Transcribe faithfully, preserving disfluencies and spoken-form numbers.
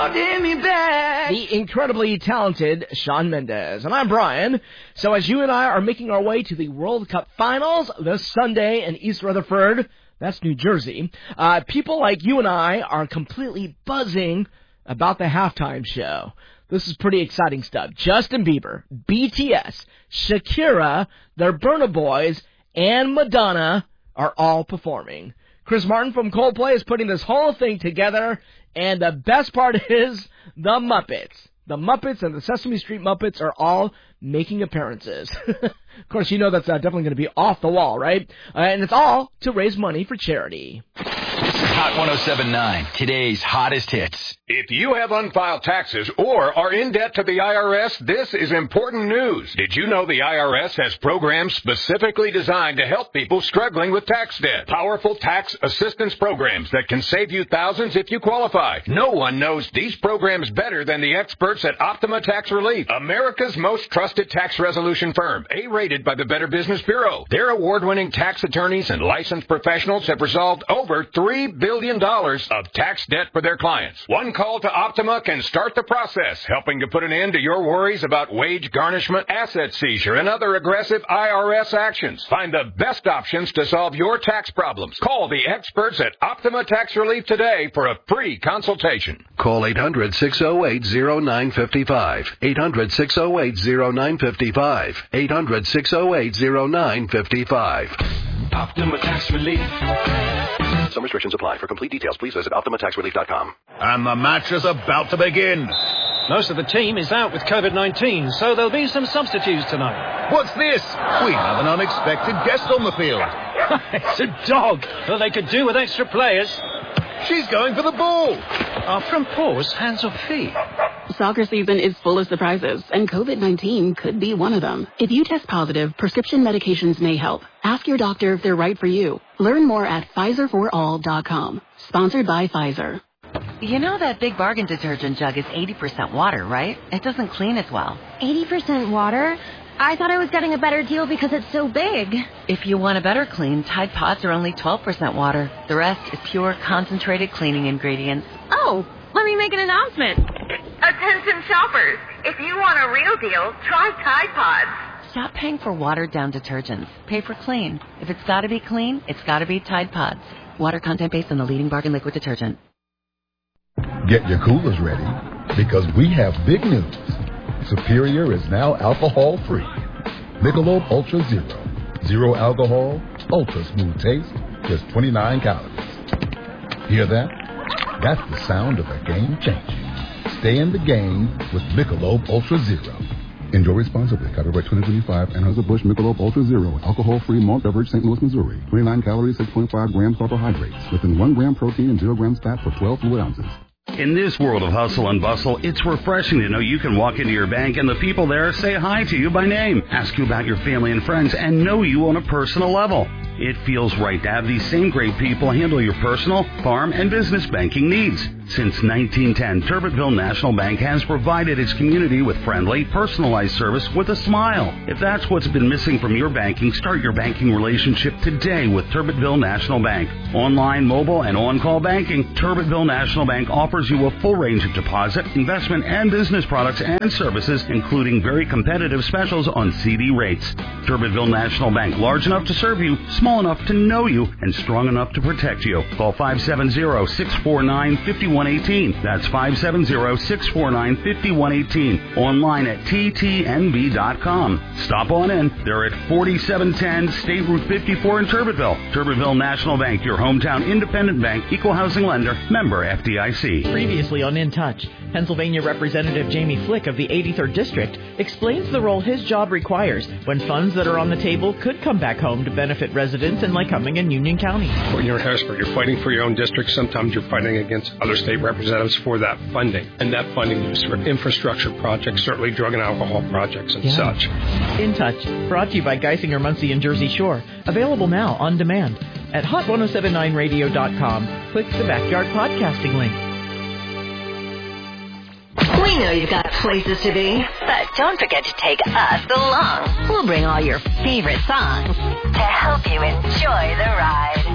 The incredibly talented Shawn Mendes. And I'm Brian. So as you and I are making our way to the World Cup Finals this Sunday in East Rutherford, that's New Jersey, uh, people like you and I are completely buzzing about the halftime show. This is pretty exciting stuff. Justin Bieber, B T S, Shakira, the Burna Boys, and Madonna are all performing. Chris Martin from Coldplay is putting this whole thing together, and the best part is the Muppets. The Muppets and the Sesame Street Muppets are all making appearances. Of course, you know that's uh, definitely going to be off the wall, right? Uh, and it's all to raise money for charity. This is Hot one oh seven point nine, today's hottest hits. If you have unfiled taxes or are in debt to the I R S, this is important news. Did you know the I R S has programs specifically designed to help people struggling with tax debt? Powerful tax assistance programs that can save you thousands if you qualify. No one knows these programs better than the experts at Optima Tax Relief, America's most trusted tax resolution firm, A-rated by the Better Business Bureau. Their award-winning tax attorneys and licensed professionals have resolved over three billion dollars of tax debt for their clients. One call to Optima can start the process, helping to put an end to your worries about wage garnishment, asset seizure, and other aggressive I R S actions. Find the best options to solve your tax problems. Call the experts at Optima Tax Relief today for a free consultation. Call eight hundred, six oh eight, oh nine five five. eight hundred, six oh eight, oh nine five five. eight hundred, six oh eight, oh nine five five. Optima Tax Relief. Some restrictions apply. For complete details, please visit Optima Tax Relief dot com. And the match is about to begin. Most of the team is out with covid nineteen, so there'll be some substitutes tonight. What's this? We have an unexpected guest on the field. It's a dog. Well, they could do with extra players. She's going for the ball. Are front paws hands or feet? Soccer season is full of surprises, and covid nineteen could be one of them. If you test positive, prescription medications may help. Ask your doctor if they're right for you. Learn more at Pfizer for all dot com. Sponsored by Pfizer. You know that Big Bargain detergent jug is eighty percent water, right? It doesn't clean as well. eighty percent water? I thought I was getting a better deal because it's so big. If you want a better clean, Tide Pods are only twelve percent water. The rest is pure, concentrated cleaning ingredients. Oh, let me make an announcement. Attention shoppers, if you want a real deal, try Tide Pods. Stop paying for watered-down detergents. Pay for clean. If it's got to be clean, it's got to be Tide Pods. Water content based on the leading bargain liquid detergent. Get your coolers ready, because we have big news. Superior is now alcohol-free. Michelob Ultra Zero. Zero alcohol, ultra smooth taste, just twenty-nine calories. Hear that? That's the sound of a game changing. Stay in the game with Michelob Ultra Zero. Enjoy responsibly. Copyright twenty twenty-five. Anheuser-Busch Michelob Ultra Zero. Alcohol-free malt beverage, Saint Louis, Missouri. twenty-nine calories, six point five grams carbohydrates. Within one gram protein and zero grams fat for twelve fluid ounces. In this world of hustle and bustle, it's refreshing to know you can walk into your bank and the people there say hi to you by name, ask you about your family and friends, and know you on a personal level. It feels right to have these same great people handle your personal, farm, and business banking needs. Since nineteen ten, Turbitville National Bank has provided its community with friendly, personalized service with a smile. If that's what's been missing from your banking, start your banking relationship today with Turbitville National Bank. Online, mobile, and on-call banking, Turbitville National Bank offers you a full range of deposit, investment, and business products and services, including very competitive specials on C D rates. Turbitville National Bank, large enough to serve you, small enough to know you, and strong enough to protect you. Call five seven zero, six four nine, five one one eight. That's five seven zero, six four nine, five one one eight. Online at T T N B dot com. Stop on in. They're at forty-seven ten State Route fifty-four in Turbitville. Turbitville National Bank, your hometown independent bank, equal housing lender, member F D I C. Previously on In Touch, Pennsylvania Representative Jamie Flick of the eighty-third District explains the role his job requires when funds that are on the table could come back home to benefit residents in Lycoming and Union County. When you're in Harrisburg, you're fighting for your own district. Sometimes you're fighting against other state representatives for that funding. And that funding is for infrastructure projects, certainly drug and alcohol projects and yeah. such. In Touch, brought to you by Geisinger, Muncie, and Jersey Shore. Available now on demand at hot ten seventy-nine radio dot com. Click the Backyard Podcasting link. We know you've got places to be, but don't forget to take us along. We'll bring all your favorite songs to help you enjoy the ride.